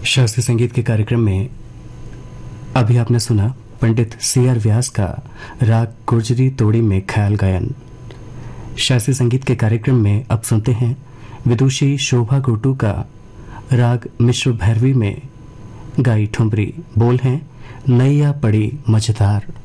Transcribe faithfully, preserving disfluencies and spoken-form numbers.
शास्त्रीय संगीत के कार्यक्रम में अभी आपने सुना पंडित सी आर व्यास का राग गुर्जरी तोड़ी में ख्याल गायन। शास्त्रीय संगीत के कार्यक्रम में अब सुनते हैं विदुषी शोभा गुर्टू का राग मिश्र भैरवी में गाई ठुमरी। बोल हैं नैया पड़ी मझधार।